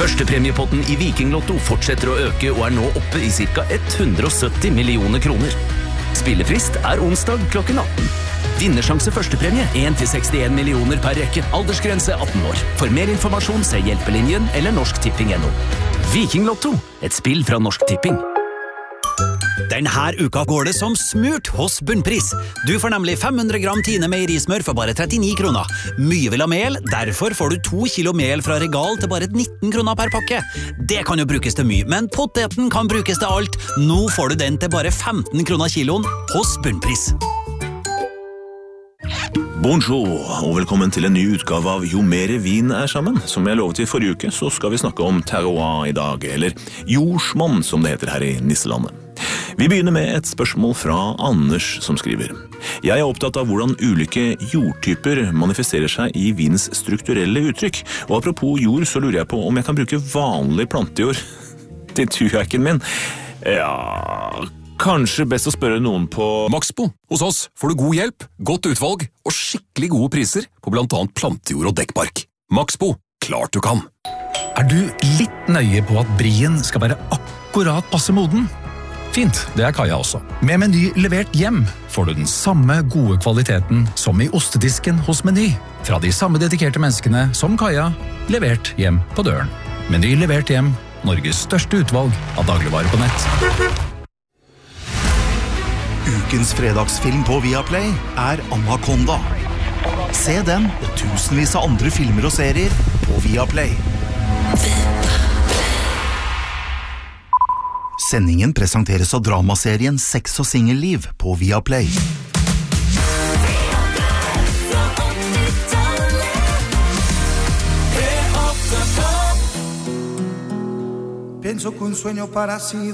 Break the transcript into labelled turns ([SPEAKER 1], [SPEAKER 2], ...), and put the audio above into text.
[SPEAKER 1] Førstepremiepotten i Vikinglotto fortsetter å øke og nå oppe i ca. 170 millioner kroner. Spillefrist onsdag klokken 18. Vinnersjanse førstepremie 1-61 millioner per rekke. Aldersgrense 18 år. For mer informasjon se Hjelpelinjen eller norsktipping.no. Vikinglotto, et spill fra Norsk Tipping.
[SPEAKER 2] Denne uka går det som smurt hos Bunnpris. Du får nemlig 500 gram Tine meierismør for bare 39 kroner. Mye vil ha mel, derfor får du 2 kilo mel fra Regal til bare 19 kroner per pakke. Det kan jo brukes til mye, men poteten kan brukes til alt. Nå får du den til bare 15 kroner kiloen hos Bunnpris.
[SPEAKER 3] Bonjour, og velkommen til en ny utgave av Jo mere vin sammen. Som jeg lovet i forrige uke, så skal vi snakke om terroir i dag, eller jordsmonn som det heter her i Nisselandet. Vi begynner med et spørsmål fra Anders som skriver. Jeg er opptatt av hvordan ulike jordtyper manifesterer seg i vins strukturelle uttrykk. Og apropos jord, så lurer jeg på om jeg kan bruke vanlig plantejord til tujakken min. Ja, kanskje best å spørre noen på
[SPEAKER 4] Maxbo. Hos oss får du god hjelp, godt utvalg og skikkelig gode priser på blant annet plantejord og dekkbark. Maxbo, klart du kan.
[SPEAKER 5] Er du litt nøye på at brien skal være akkurat passe moden? Fint, det er Kaja også. Med Meny levert hjem får du den samme gode kvaliteten som i ostedisken hos Meny. Fra de samme dedikerte menneskene som Kaja, levert hjem på døren. Meny levert hjem, Norges største utvalg av dagligvarer på nett.
[SPEAKER 6] Ukens fredagsfilm på Viaplay er Anaconda. Se den og tusenvis av andre filmer og serier på Viaplay. Sendingen presenteres av dramaserien Sex og singelliv på Viaplay.
[SPEAKER 7] Pienso que un sueño para así